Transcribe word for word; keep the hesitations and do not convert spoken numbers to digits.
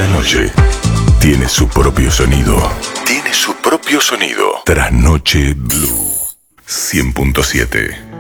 La noche tiene su propio sonido. Tiene su propio sonido. Trasnoche Blue cien punto siete.